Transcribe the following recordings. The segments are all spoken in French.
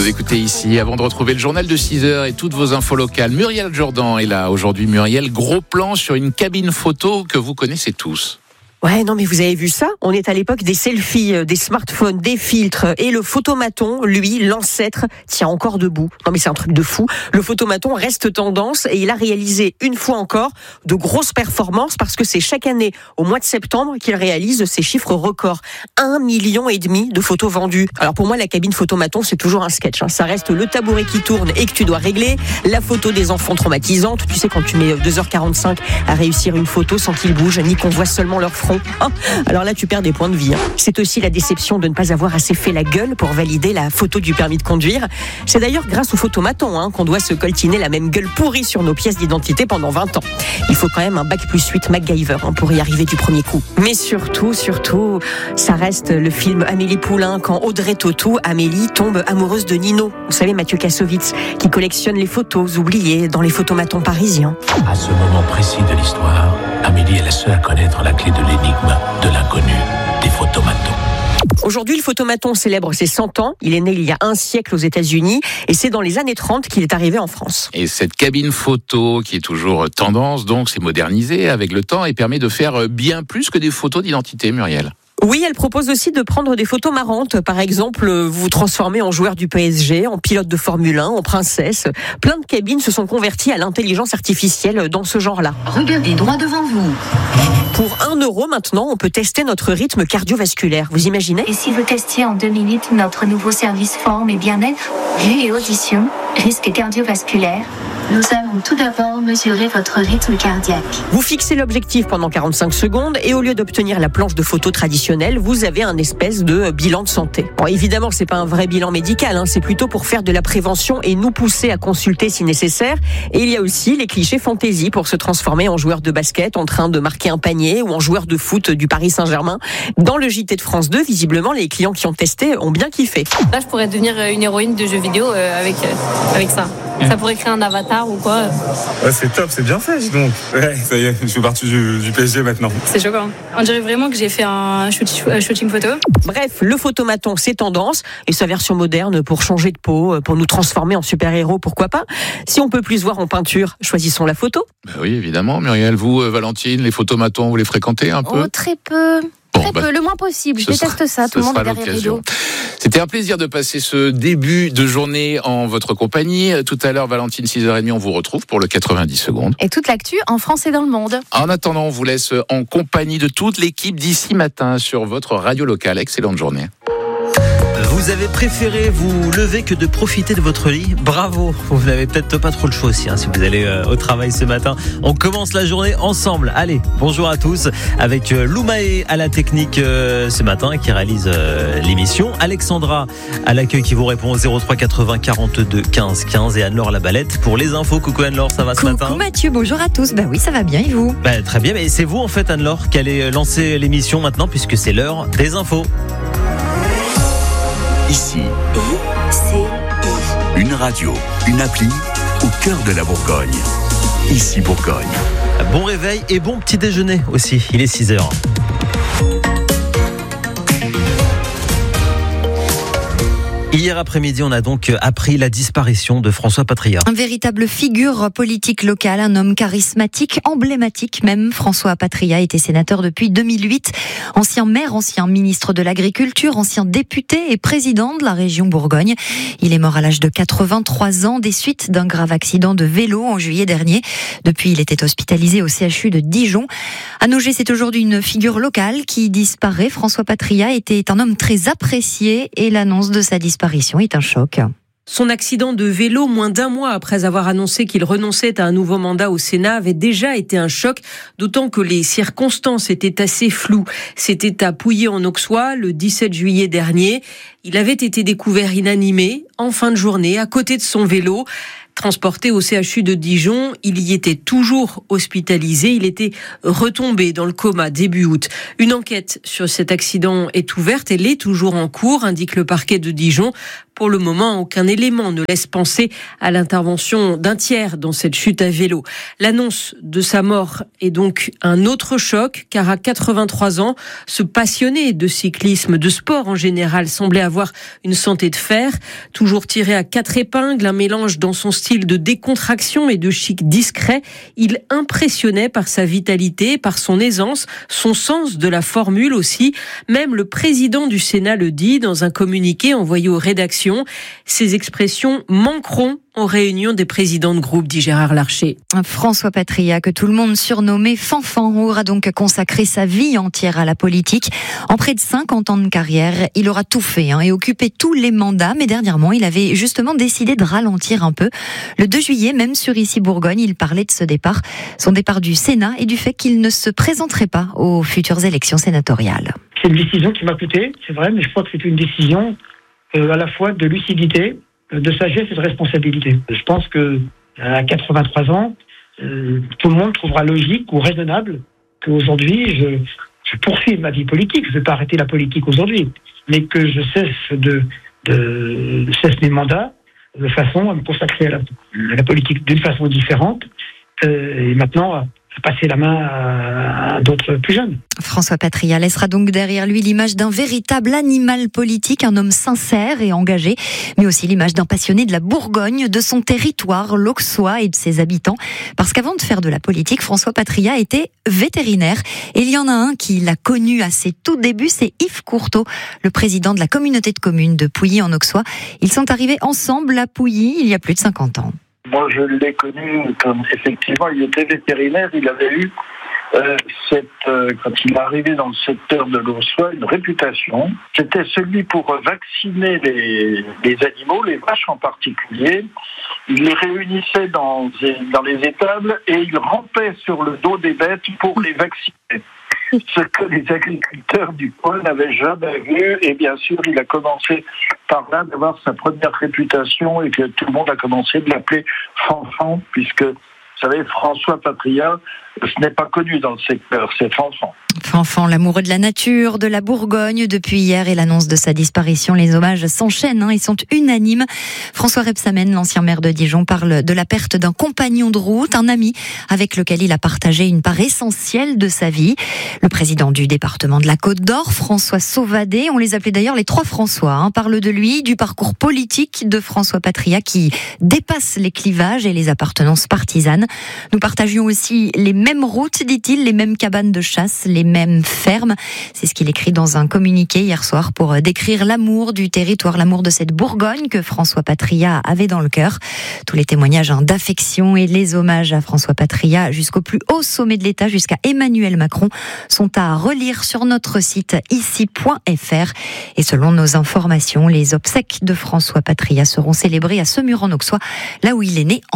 Vous écoutez ici, avant de retrouver le journal de 6h et toutes vos infos locales, Muriel Jourdan est là. Aujourd'hui, Muriel, gros plan sur une cabine photo que vous connaissez tous. Ouais, non mais vous avez vu ça ? On est à l'époque des selfies, des smartphones, des filtres. Et le photomaton, lui, l'ancêtre, tient encore debout. Non mais c'est un truc de fou. Le photomaton reste tendance et il a réalisé une fois encore de grosses performances parce que c'est chaque année, au mois de septembre, qu'il réalise ses chiffres records. 1,5 million de photos vendues. Alors pour moi, la cabine photomaton, c'est toujours un sketch. Ça reste le tabouret qui tourne et que tu dois régler. La photo des enfants traumatisante. Tu sais, quand tu mets 2h45 à réussir une photo sans qu'ils bougent, ni qu'on voit seulement leur front. Alors là, tu perds des points de vie. C'est aussi la déception de ne pas avoir assez fait la gueule pour valider la photo du permis de conduire. C'est d'ailleurs grâce au photomaton qu'on doit se coltiner la même gueule pourrie sur nos pièces d'identité pendant 20 ans. Il faut quand même un bac+8 MacGyver pour y arriver du premier coup. Mais surtout, ça reste le film Amélie Poulain quand Audrey Tautou, Amélie, tombe amoureuse de Nino. Vous savez, Mathieu Kassovitz, qui collectionne les photos oubliées dans les photomatons parisiens. À ce moment précis de l'histoire, Amélie est la seule à connaître la clé de l'énigme de l'inconnu des photomatons. Aujourd'hui, le photomaton célèbre ses 100 ans. Il est né il y a un siècle aux États-Unis et c'est dans les années 30 qu'il est arrivé en France. Et cette cabine photo qui est toujours tendance, donc c'est modernisé avec le temps et permet de faire bien plus que des photos d'identité, Muriel. Oui, elle propose aussi de prendre des photos marrantes. Par exemple, vous vous transformez en joueur du PSG, en pilote de Formule 1, en princesse. Plein de cabines se sont converties à l'intelligence artificielle dans ce genre-là. Regardez droit devant vous. Pour 1 euro maintenant, on peut tester notre rythme cardiovasculaire. Vous imaginez ? Et si vous testiez en 2 minutes notre nouveau service forme et bien-être, vue et audition, risque cardiovasculaire. Nous allons tout d'abord mesurer votre rythme cardiaque. Vous fixez l'objectif pendant 45 secondes et au lieu d'obtenir la planche de photo traditionnelle, vous avez un espèce de bilan de santé. Bon, évidemment, c'est pas un vrai bilan médical, c'est plutôt pour faire de la prévention et nous pousser à consulter si nécessaire. Et il y a aussi les clichés fantaisie pour se transformer en joueur de basket en train de marquer un panier ou en joueur de foot du Paris Saint-Germain. Dans le JT de France 2, visiblement, les clients qui ont testé ont bien kiffé. Là, je pourrais devenir une héroïne de jeux vidéo avec ça. Ça pourrait créer un avatar ou quoi. Ouais, c'est top, c'est bien fait, dis donc. Ouais, ça y est, je fais partie du PSG maintenant. C'est choquant. On dirait vraiment que j'ai fait un shooting photo. Bref, le photomaton, c'est tendance. Et sa version moderne pour changer de peau, pour nous transformer en super-héros, pourquoi pas ? Si on peut plus se voir en peinture, choisissons la photo. Oui, évidemment, Muriel. Vous, Valentine, les photomatons, vous les fréquentez un peu ? Très peu. Le moins possible. Je déteste ça. Tout le monde est derrière les rideaux. C'était un plaisir de passer ce début de journée en votre compagnie. Tout à l'heure, Valentine, 6h30, on vous retrouve pour le 90 secondes. Et toute l'actu en France et dans le monde. En attendant, on vous laisse en compagnie de toute l'équipe d'ici matin sur votre radio locale. Excellente journée. Vous avez préféré vous lever que de profiter de votre lit ? Bravo, vous n'avez peut-être pas trop le choix aussi si vous allez au travail ce matin. On commence la journée ensemble. Allez, bonjour à tous avec Loumae à la technique ce matin qui réalise l'émission. Alexandra à l'accueil qui vous répond au 03 80 42 15 15 et Anne-Laure Labalette pour les infos. Coucou Anne-Laure, ça va ce matin ? Coucou Mathieu, bonjour à tous. Oui, ça va bien et vous ? Très bien, mais c'est vous en fait Anne-Laure qui allez lancer l'émission maintenant puisque c'est l'heure des infos. Ici, une radio, une appli au cœur de la Bourgogne. Ici Bourgogne. Bon réveil et bon petit déjeuner aussi, il est 6h. Hier après-midi, on a donc appris la disparition de François Patria. Un véritable figure politique locale, un homme charismatique, emblématique même. François Patria était sénateur depuis 2008, ancien maire, ancien ministre de l'Agriculture, ancien député et président de la région Bourgogne. Il est mort à l'âge de 83 ans des suites d'un grave accident de vélo en juillet dernier. Depuis, il était hospitalisé au CHU de Dijon. À Nogé, c'est aujourd'hui une figure locale qui disparaît. François Patria était un homme très apprécié et l'annonce de sa disparition est un choc. Son accident de vélo, moins d'1 mois après avoir annoncé qu'il renonçait à un nouveau mandat au Sénat, avait déjà été un choc, d'autant que les circonstances étaient assez floues. C'était à Pouilly-en-Auxois, le 17 juillet dernier. Il avait été découvert inanimé, en fin de journée, à côté de son vélo. Transporté au CHU de Dijon, il y était toujours hospitalisé. Il était retombé dans le coma début août. Une enquête sur cet accident est ouverte. Elle est toujours en cours, indique le parquet de Dijon. Pour le moment, aucun élément ne laisse penser à l'intervention d'un tiers dans cette chute à vélo. L'annonce de sa mort est donc un autre choc, car à 83 ans, ce passionné de cyclisme, de sport en général, semblait avoir une santé de fer. Toujours tiré à 4 épingles, un mélange dans son style de décontraction et de chic discret. Il impressionnait par sa vitalité, par son aisance, son sens de la formule aussi. Même le président du Sénat le dit dans un communiqué envoyé aux rédactions. Ces expressions manqueront en réunion des présidents de groupe, dit Gérard Larcher. François Patriat, que tout le monde surnommait Fanfan, aura donc consacré sa vie entière à la politique. En près de 50 ans de carrière, il aura tout fait et occupé tous les mandats. Mais dernièrement, il avait justement décidé de ralentir un peu. Le 2 juillet, même sur Ici Bourgogne, il parlait de ce départ, son départ du Sénat et du fait qu'il ne se présenterait pas aux futures élections sénatoriales. C'est une décision qui m'a coûté, c'est vrai, mais je crois que c'est une décision à la fois de lucidité, de sagesse et de responsabilité. Je pense que à 83 ans, tout le monde trouvera logique ou raisonnable qu'aujourd'hui, je poursuive ma vie politique. Je ne vais pas arrêter la politique aujourd'hui, mais que je cesse mes mandats de façon à me consacrer à la politique d'une façon différente et maintenant à passer la main à d'autres plus jeunes. François Patriat laissera donc derrière lui l'image d'un véritable animal politique, un homme sincère et engagé, mais aussi l'image d'un passionné de la Bourgogne, de son territoire, l'Auxois et de ses habitants. Parce qu'avant de faire de la politique, François Patriat était vétérinaire. Et il y en a un qui l'a connu à ses tout débuts, c'est Yves Courteau, le président de la communauté de communes de Pouilly en Auxois. Ils sont arrivés ensemble à Pouilly il y a plus de 50 ans. Moi, je l'ai connu comme, effectivement, il était vétérinaire. Il avait eu, quand il est arrivé dans le secteur de l'Auxois, une réputation. C'était celui pour vacciner les animaux, les vaches en particulier. Il les réunissait dans les étables et il rampait sur le dos des bêtes pour les vacciner. Ce que les agriculteurs du coin n'avaient jamais vu. Et bien sûr, il a commencé par là d'avoir sa première réputation et que tout le monde a commencé de l'appeler Fanfan, puisque, vous savez, François Patriat, ce n'est pas connu dans le secteur, c'est Fanfan. Fanfan, l'amoureux de la nature, de la Bourgogne. Depuis hier et l'annonce de sa disparition, les hommages s'enchaînent et sont unanimes. François Rebsamen, l'ancien maire de Dijon, parle de la perte d'un compagnon de route, un ami avec lequel il a partagé une part essentielle de sa vie. Le président du département de la Côte d'Or, François Sauvadet, on les appelait d'ailleurs les trois François, parle de lui, du parcours politique de François Patriat qui dépasse les clivages et les appartenances partisanes. Nous partagions aussi les mêmes routes, dit-il, les mêmes cabanes de chasse, les mêmes fermes. C'est ce qu'il écrit dans un communiqué hier soir pour décrire l'amour du territoire, l'amour de cette Bourgogne que François Patriat avait dans le cœur. Tous les témoignages d'affection et les hommages à François Patriat jusqu'au plus haut sommet de l'État, jusqu'à Emmanuel Macron, sont à relire sur notre site ici.fr. Et selon nos informations, les obsèques de François Patriat seront célébrées à Semur-en-Auxois, là où il est né en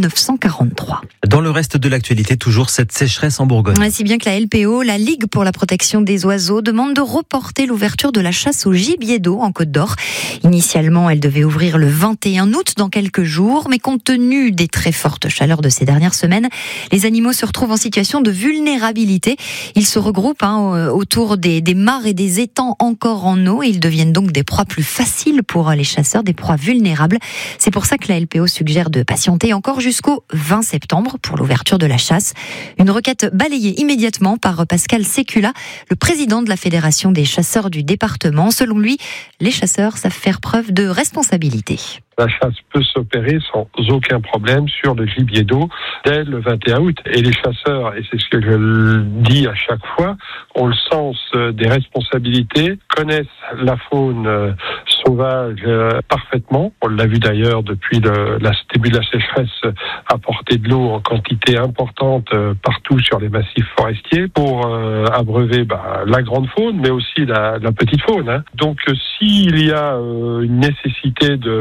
1943. Dans le reste de l'actualité, toujours cette sécheresse en Bourgogne. Si bien que la LPO, la Ligue pour la protection des oiseaux, demande de reporter l'ouverture de la chasse au gibier d'eau en Côte d'Or. Initialement, elle devait ouvrir le 21 août, dans quelques jours, mais compte tenu des très fortes chaleurs de ces dernières semaines, les animaux se retrouvent en situation de vulnérabilité. Ils se regroupent autour des mares et des étangs encore en eau et ils deviennent donc des proies plus faciles pour les chasseurs, des proies vulnérables. C'est pour ça que la LPO suggère de patienter encore jusqu'au 20 septembre pour l'ouverture de la chasse. Une requête balayée immédiatement par Pascal Sécula, le président de la Fédération des chasseurs du département. Selon lui, les chasseurs savent faire preuve de responsabilité. La chasse peut s'opérer sans aucun problème sur le gibier d'eau dès le 21 août. Et les chasseurs, et c'est ce que je dis à chaque fois, ont le sens des responsabilités, connaissent la faune sauvage parfaitement. On l'a vu d'ailleurs depuis le début de la sécheresse, apporter de l'eau en quantité importante partout sur les massifs forestiers pour abreuver la grande faune, mais aussi la petite faune. Donc s'il y a une nécessité de freiner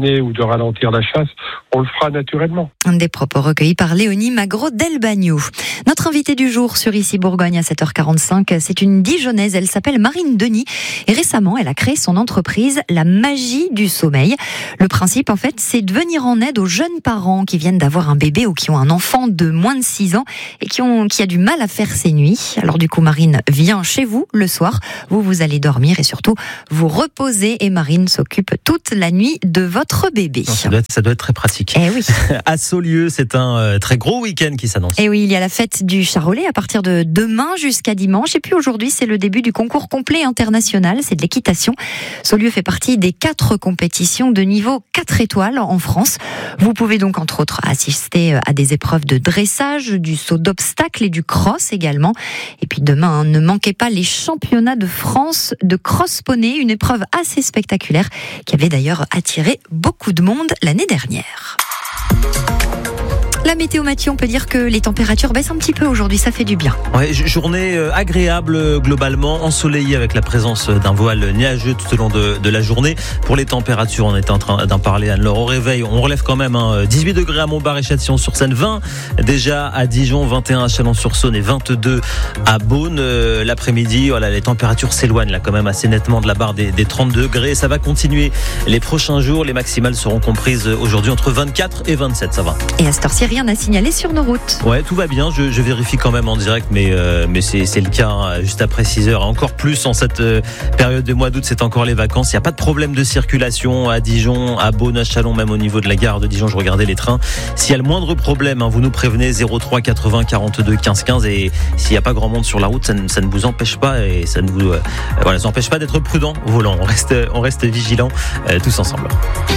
freiner ou de ralentir la chasse, on le fera naturellement. Des propos recueillis par Léonie Magro-Delbagno. Notre invitée du jour sur Ici Bourgogne à 7h45, c'est une Dijonnaise, elle s'appelle Marine Denis et récemment elle a créé son entreprise La Magie du Sommeil. Le principe en fait c'est de venir en aide aux jeunes parents qui viennent d'avoir un bébé ou qui ont un enfant de moins de 6 ans et qui a du mal à faire ses nuits. Alors du coup Marine vient chez vous le soir, vous allez dormir et surtout vous reposer et Marine s'occupe toute la nuit de votre bébé. Non, ça doit être très pratique. Eh oui. À Saulieu, c'est un très gros week-end qui s'annonce. Et oui, il y a la fête du charolais à partir de demain jusqu'à dimanche. Et puis aujourd'hui, c'est le début du concours complet international. C'est de l'équitation. Saulieu fait partie des 4 compétitions de niveau 4 étoiles en France. Vous pouvez donc, entre autres, assister à des épreuves de dressage, du saut d'obstacles et du cross également. Et puis demain, ne manquez pas les championnats de France de cross-poney, une épreuve assez spectaculaire qui avait d'ailleurs attiré beaucoup de monde l'année dernière. La météo, Mathieu, on peut dire que les températures baissent un petit peu aujourd'hui, ça fait du bien. Ouais, journée agréable globalement, ensoleillée avec la présence d'un voile nuageux tout au long de la journée. Pour les températures, on était en train d'en parler, Anne-Laure, au réveil, on relève quand même 18 degrés à Montbard et Châtillon-sur-Seine, 20 déjà à Dijon, 21 à Chalon-sur-Saône et 22 à Beaune. L'après-midi, voilà, les températures s'éloignent là quand même assez nettement de la barre des 30 degrés. Ça va continuer les prochains jours, les maximales seront comprises aujourd'hui entre 24 et 27, ça va. Et à cette heure-ci, rien à signaler sur nos routes. Ouais, tout va bien, je vérifie quand même en direct, mais c'est le cas hein, juste après 6h. Encore plus en cette période de mois d'août, c'est encore les vacances. Il n'y a pas de problème de circulation à Dijon, à Beaune, à Chalon, même au niveau de la gare de Dijon, je regardais les trains. S'il y a le moindre problème, hein, vous nous prévenez 03 80 42 15 15 et s'il n'y a pas grand monde sur la route, ça ne vous empêche pas et ça ne vous empêche pas d'être prudent au volant. On reste vigilant tous ensemble.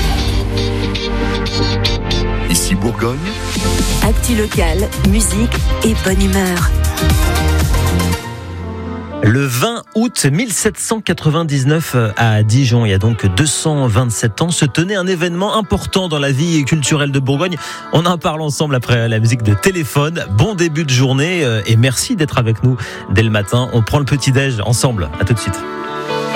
Ici Bourgogne. Actu locale, musique et bonne humeur. Le 20 août 1799 à Dijon, il y a donc 227 ans, se tenait un événement important dans la vie culturelle de Bourgogne. On en parle ensemble après la musique de Téléphone. Bon début de journée et merci d'être avec nous dès le matin. On prend le petit-déj ensemble. À tout de suite.